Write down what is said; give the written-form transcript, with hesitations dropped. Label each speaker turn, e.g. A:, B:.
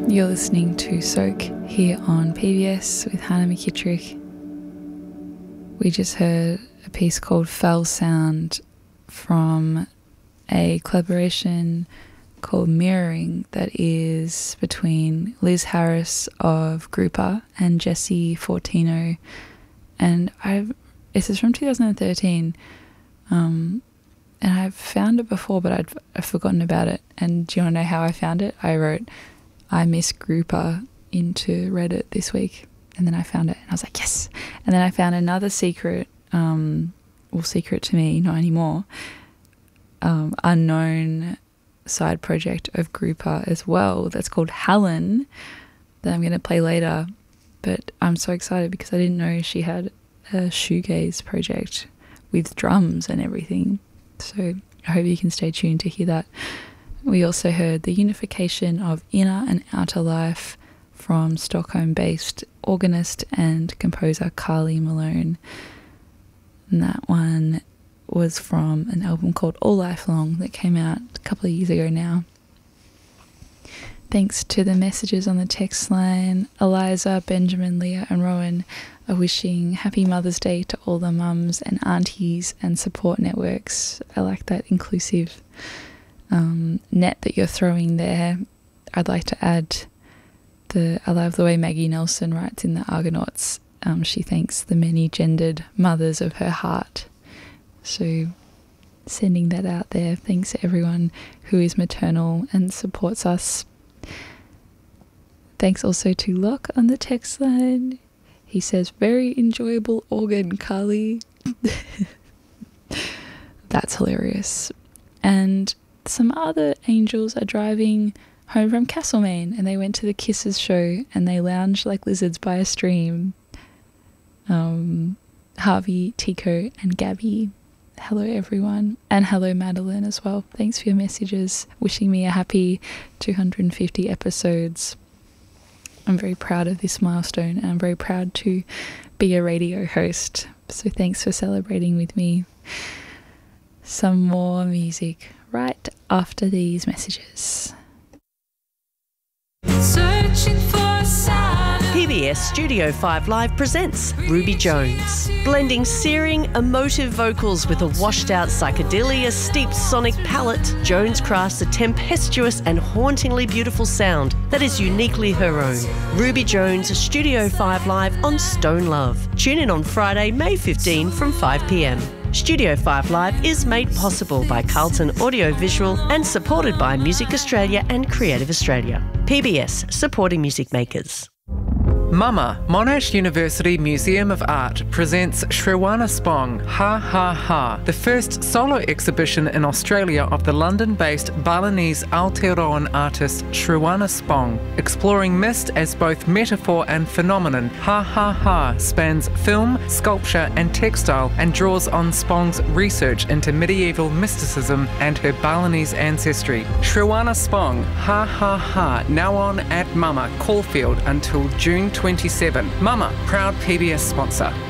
A: You're listening to Soak here on PBS with Hannah McKittrick. We just heard a piece called Fell Sound from a collaboration called Mirroring that is between Liz Harris of Grouper and Jesse Fortino. And this is from 2013. And I've found it before, but I've forgotten about it. And do you want to know how I found it? I wrote, I miss Grouper into Reddit this week. And then I found it and I was like, yes. And then I found another secret, secret to me, not anymore, unknown side project of Grouper as well that's called Helen that I'm going to play later. But I'm so excited because I didn't know she had a shoegaze project with drums and everything. So I hope you can stay tuned to hear that. We also heard The Unification of Inner and Outer Life from Stockholm-based organist and composer Carly Malone. And that one was from an album called All Life Long that came out a couple of years ago now. Thanks to the messages on the text line. Eliza, Benjamin, Leah and Rowan are wishing Happy Mother's Day to all the mums and aunties and support networks. I like that inclusive net that you're throwing there. I'd like to add I love the way Maggie Nelson writes in the Argonauts. She thanks the many gendered mothers of her heart. So sending that out there. Thanks to everyone who is maternal and supports us. Thanks also to Locke on the text line. He says, very enjoyable organ, Carly. That's hilarious. And some other angels are driving home from Castlemaine and they went to the Kisses show and they lounged like lizards by a stream. Harvey, Tico and Gabby. Hello everyone. And hello Madeline as well. Thanks for your messages. Wishing me a happy 250 episodes. I'm very proud of this milestone and I'm very proud to be a radio host. So thanks for celebrating with me. Some more music right after these messages.
B: Searching for a sign.
C: PBS Studio 5 Live presents Ruby Jones. Blending searing, emotive vocals with a washed-out psychedelia-steeped sonic palette, Jones crafts a tempestuous and hauntingly beautiful sound that is uniquely her own. Ruby Jones Studio 5 Live on Stone Love. Tune in on Friday, May 15 from 5 p.m. Studio 5 Live is made possible by Carlton Audiovisual and supported by Music Australia and Creative Australia. PBS, supporting music makers.
D: Mama, Monash University Museum of Art presents Shrewana Spong, Ha Ha Ha, the first solo exhibition in Australia of the London-based Balinese Aotearoan artist Shrewana Spong. Exploring mist as both metaphor and phenomenon, Ha Ha Ha spans film, sculpture and textile and draws on Spong's research into medieval mysticism and her Balinese ancestry. Shrewana Spong, Ha Ha Ha, now on at Mama, Caulfield until June 27. Mama, proud PBS sponsor.